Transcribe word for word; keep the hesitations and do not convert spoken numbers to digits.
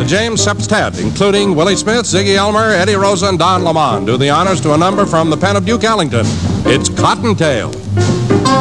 The James Septet, including Willie Smith, Ziggy Elmer, Eddie Rosa, and Don Lamont, do the honors to a number from the pen of Duke Ellington. It's Cottontail.